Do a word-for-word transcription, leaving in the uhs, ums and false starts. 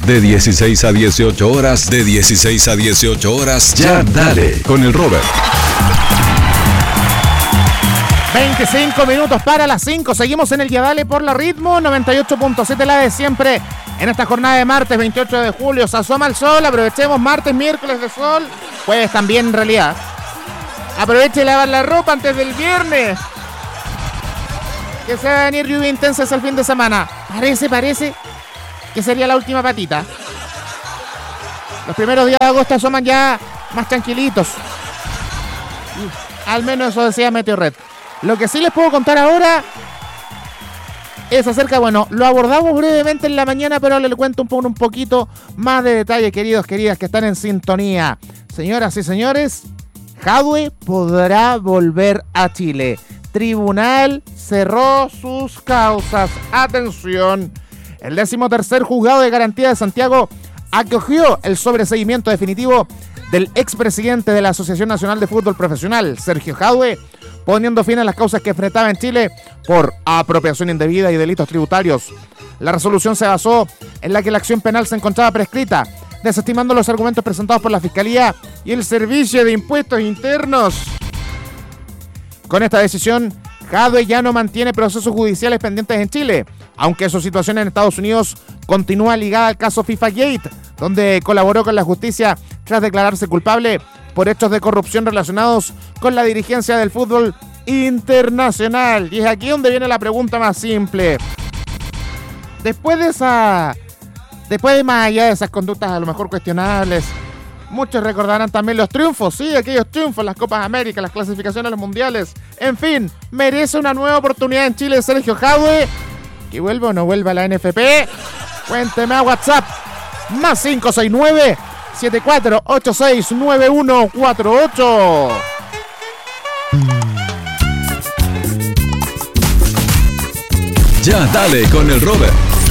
de dieciséis a dieciocho horas, de dieciséis a dieciocho horas, Ya Dale, con el Robert. veinticinco minutos para las cinco. Seguimos en el Ya Dale por la Ritmo noventa y ocho punto siete, la de siempre. En esta jornada de martes veintiocho de julio se asoma el sol. Aprovechemos martes, miércoles de sol. Jueves también en realidad. Aproveche y lavar la ropa antes del viernes, que se va a venir lluvia intensa el fin de semana. Parece, parece que sería la última patita. Los primeros días de agosto asoman ya más tranquilitos. Al menos eso decía Meteorred. Lo que sí les puedo contar ahora es acerca, bueno, lo abordamos brevemente en la mañana, pero le cuento un, poco, un poquito más de detalle, queridos, queridas, que están en sintonía. Señoras y señores, Jadwe podrá volver a Chile. Tribunal cerró sus causas. Atención, el decimotercer juzgado de garantía de Santiago acogió el sobreseimiento definitivo del expresidente de la Asociación Nacional de Fútbol Profesional, Sergio Jadwe, poniendo fin a las causas que enfrentaba en Chile por apropiación indebida y delitos tributarios. La resolución se basó en la que la acción penal se encontraba prescrita, desestimando los argumentos presentados por la Fiscalía y el Servicio de Impuestos Internos. Con esta decisión, Jadwe ya no mantiene procesos judiciales pendientes en Chile, aunque su situación en Estados Unidos continúa ligada al caso FIFA Gate, donde colaboró con la justicia tras declararse culpable por hechos de corrupción relacionados con la dirigencia del fútbol internacional. Y es aquí donde viene la pregunta más simple. Después de esa... Después de más allá de esas conductas a lo mejor cuestionables, muchos recordarán también los triunfos, sí, aquellos triunfos, las Copas América, las clasificaciones a los mundiales. En fin, merece una nueva oportunidad en Chile Sergio Jadwe. ¿Que vuelva o no vuelva a la N F P? Cuénteme a WhatsApp. Más cinco seis nueve, siete cuatro ocho seis, nueve uno cuatro ocho. Ya Dale con el Robert.